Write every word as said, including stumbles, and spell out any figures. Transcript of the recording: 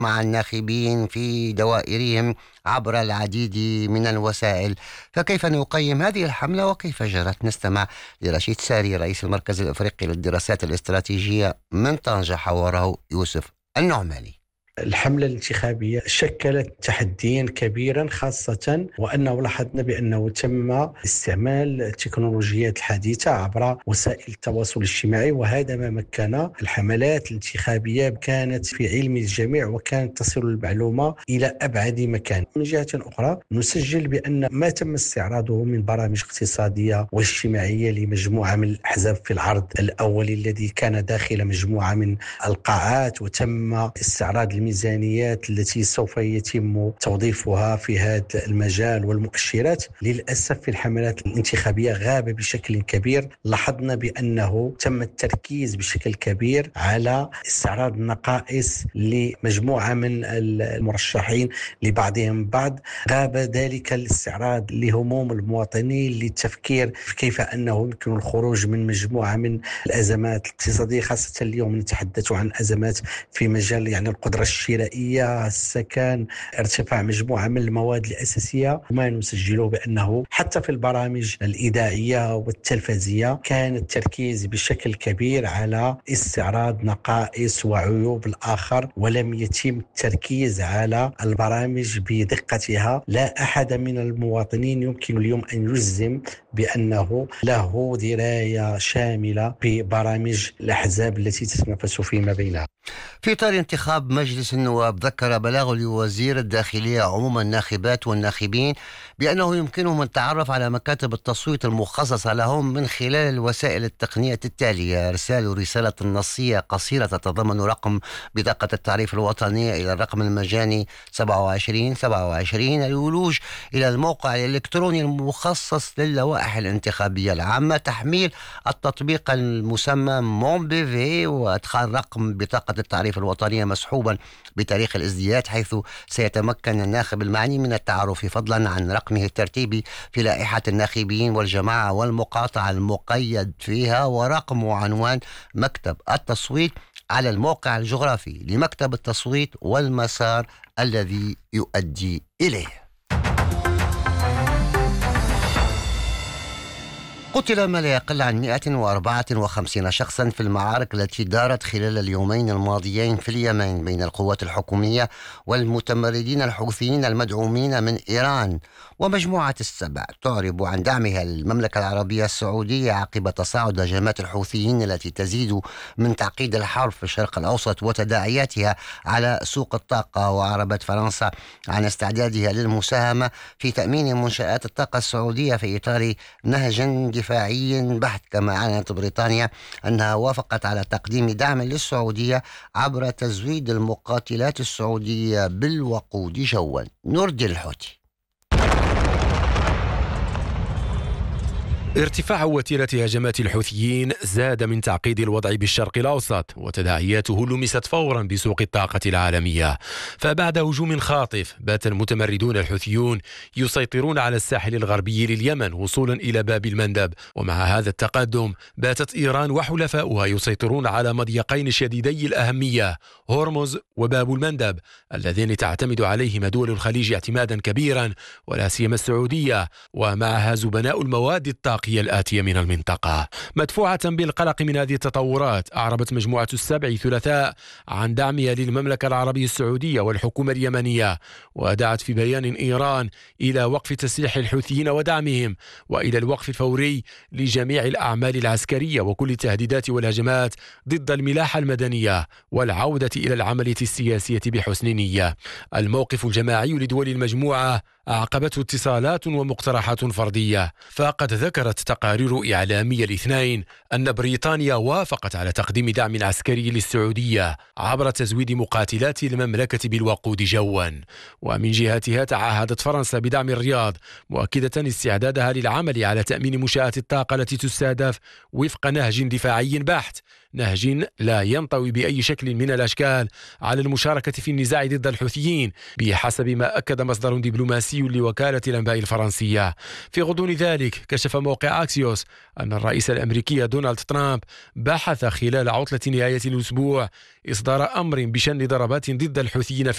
مع الناخبين في دوائرهم عبر العديد من الوسائل. فكيف نقيم هذه الحملة وكيف جرت؟ نستمع لرشيد ساري رئيس المركز الأفريقي للدراسات الاستراتيجية من طنجة، حواره يوسف النعماني. الحملة الانتخابية شكلت تحديا كبيرا، خاصة وأنه لاحظنا بأنه تم استعمال التكنولوجيات الحديثة عبر وسائل التواصل الاجتماعي، وهذا ما مكن الحملات الانتخابية كانت في علم الجميع وكانت تصل المعلومة إلى أبعد مكان. من جهة أخرى نسجل بأن ما تم استعراضه من برامج اقتصادية واجتماعية لمجموعة من الأحزاب في العرض الأولي الذي كان داخل مجموعة من القاعات، وتم استعراض الميزانيات التي سوف يتم توظيفها في هذا المجال والمؤشرات. للأسف في الحملات الانتخابية غاب بشكل كبير. لاحظنا بأنه تم التركيز بشكل كبير على استعراض النقائص لمجموعة من المرشحين لبعضهم بعض. غاب ذلك الاستعراض لهموم المواطنين، للتفكير في كيف أنه يمكن الخروج من مجموعة من الأزمات الاقتصادية، خاصة اليوم نتحدث عن أزمات في مجال يعني القدرة الشرائية، السكن، ارتفاع مجموعة من المواد الأساسية. وما نسجله بأنه حتى في البرامج الإذاعية والتلفزية كان التركيز بشكل كبير على استعراض نقائص وعيوب الآخر، ولم يتم التركيز على البرامج بدقتها. لا أحد من المواطنين يمكن اليوم أن يجزم بأنه له دراية شاملة ببرامج الأحزاب التي تتنافس فيما بينها. في إطار انتخاب مجلس النواب، ذكر بلاغ لوزير الداخلية عموم الناخبات والناخبين بأنه يمكنهم التعرف على مكاتب التصويت المخصصة لهم من خلال الوسائل التقنية التالية: إرسال رسالة نصية قصيرة تتضمن رقم بطاقة التعريف الوطنية إلى الرقم المجاني سبعة وعشرين سبعة وعشرين، الولوج إلى الموقع الإلكتروني المخصص للوائح الانتخابية العامة، تحميل التطبيق المسمى مون بي في، وإدخال رقم بطاقة التعريف الوطنية مسحوبا بتاريخ الازدياد، حيث سيتمكن الناخب المعني من التعرف فضلا عن رقمه الترتيبي في لائحة الناخبين والجماعة والمقاطعة المقيد فيها، ورقم وعنوان مكتب التصويت على الموقع الجغرافي لمكتب التصويت والمسار الذي يؤدي إليه. قتل ما لا يقل عن مئة وأربعة وخمسين شخصا في المعارك التي دارت خلال اليومين الماضيين في اليمن بين القوات الحكومية والمتمردين الحوثيين المدعومين من إيران. ومجموعة السبع تعرب عن دعمها للمملكة العربية السعودية عقب تصاعد هجمات الحوثيين التي تزيد من تعقيد الحرب في الشرق الأوسط وتداعياتها على سوق الطاقة. وأعربت فرنسا عن استعدادها للمساهمة في تأمين منشآت الطاقة السعودية في إطار نهج دفاعي بحت، كما أعلنت بريطانيا أنها وافقت على تقديم دعم للسعودية عبر تزويد المقاتلات السعودية بالوقود جوا. نور الدين الحوثي. ارتفاع وتيرة هجمات الحوثيين زاد من تعقيد الوضع بالشرق الأوسط، وتداعياته لمست فورا بسوق الطاقة العالمية. فبعد هجوم خاطف بات المتمردون الحوثيون يسيطرون على الساحل الغربي لليمن وصولا إلى باب المندب، ومع هذا التقدم باتت إيران وحلفاؤها يسيطرون على مضيقين شديدي الأهمية، هرمز وباب المندب، اللذين تعتمد عليهما دول الخليج اعتمادا كبيرا، ولا سيما السعودية، ومعها زبناء المواد الطاقة هي الآتية من المنطقة. مدفوعة بالقلق من هذه التطورات، أعربت مجموعة السبع ثلاثاء عن دعمها للمملكة العربية السعودية والحكومة اليمنية، ودعت في بيان إيران إلى وقف تسليح الحوثيين ودعمهم، وإلى الوقف الفوري لجميع الأعمال العسكرية وكل التهديدات والهجمات ضد الملاحة المدنية، والعودة إلى العملية السياسية بحسن نية. الموقف الجماعي لدول المجموعة أعقبته اتصالات ومقترحات فردية، فقد ذكرت تقارير إعلامية الاثنين أن بريطانيا وافقت على تقديم دعم عسكري للسعودية عبر تزويد مقاتلات المملكة بالوقود جوا. ومن جهتها تعهدت فرنسا بدعم الرياض، مؤكدة استعدادها للعمل على تأمين منشآت الطاقة التي تستهدف وفق نهج دفاعي بحت، نهج لا ينطوي بأي شكل من الأشكال على المشاركة في النزاع ضد الحوثيين، بحسب ما أكد مصدر دبلوماسي لوكالة الأنباء الفرنسية. في غضون ذلك كشف موقع أكسيوس أن الرئيس الأمريكي دونالد ترامب بحث خلال عطلة نهاية الأسبوع إصدار أمر بشن ضربات ضد الحوثيين في